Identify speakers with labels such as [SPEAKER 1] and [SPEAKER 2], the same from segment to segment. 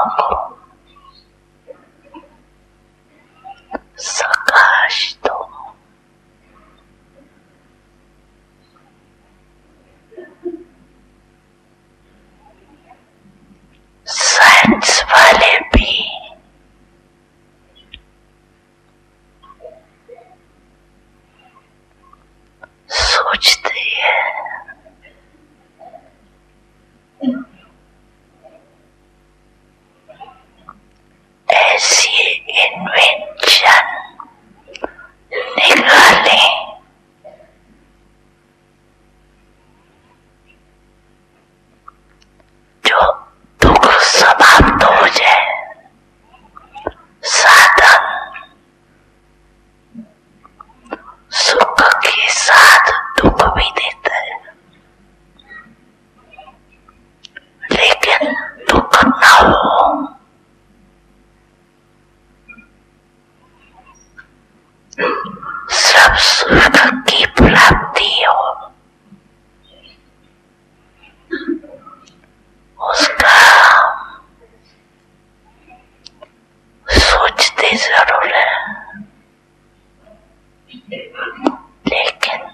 [SPEAKER 1] को प्रकाश दो। साइंस वाले भी सोचते हैं ऐसी इन्वेंशन निकाले जो दुख समाप्त हो जाए। साधन सुख के साथ दुख भी देता है, लेकिन दुख न हो। सब सुख की प्राप्ति हो, उसका सोचते जरूर है, लेकिन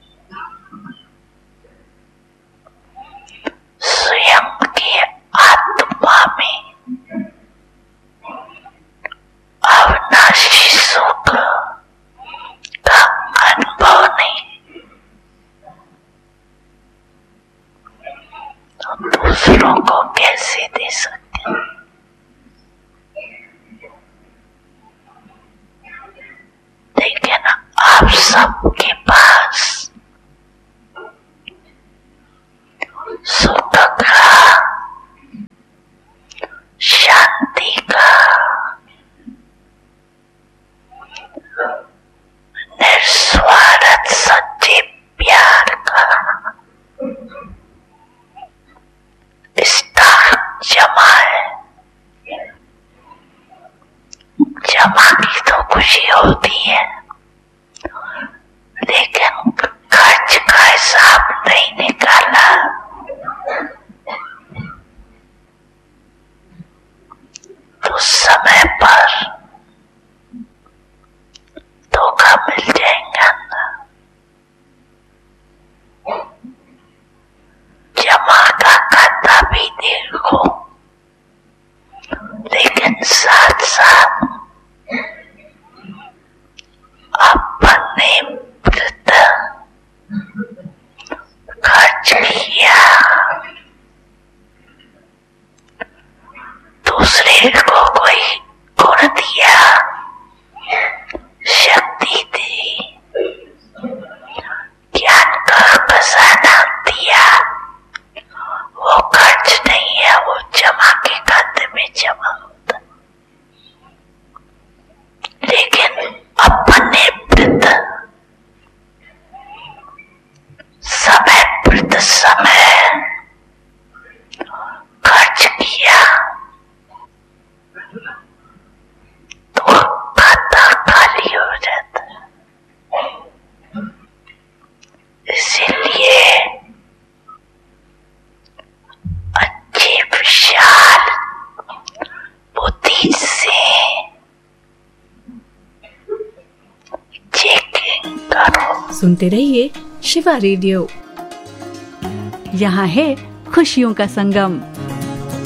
[SPEAKER 1] स्वयं की आत्मा में अविनाशी सुख का अनुभव नहीं, तो दूसरों को कैसे दे सकते हैं? लेकिन आप सबके पास सुख का, शांति का, निस्वार्थ सच्चे प्यार का स्टॉक जमा है। जमा की तो खुशी होती है, लेकिन खर्च का हिसाब नहीं निकाला। तो समय पर धोखा मिल जाएगा ना। जमा का खाता भी देखो, लेकिन साथ साथ अपने प्रति खर्च किया, दूसरे को कोई गुण दिया, शक्ति दी, ज्ञान का खजाना दिया, वो खर्च नहीं है, वो जमा के खाते में जमा होता है। लेकिन अपने प्रति समय प्रति समय खर्च किया तो खाता खाली हो जाता है। इसीलिए अच्छी विशाल बुद्धि से चेकिंग करो।
[SPEAKER 2] सुनते रहिए शिवा रेडियो, यहाँ है खुशियों का संगम।